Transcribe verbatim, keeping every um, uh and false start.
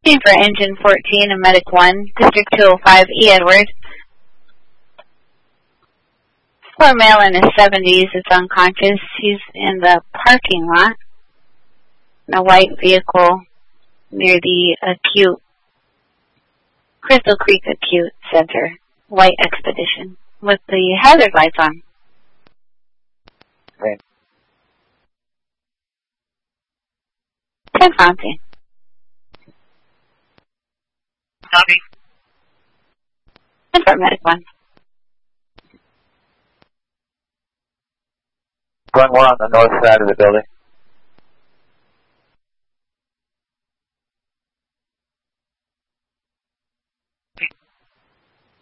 Looking for engine fourteen and medic one, District two oh five, E. Edward. Poor male in his seventies is unconscious. He's in the parking lot in a white vehicle near the acute, Crystal Creek Acute Center, white Expedition, with the hazard lights on. Great. ten Fontaine. Copy. ten for medic one. Going more on the north side of the building.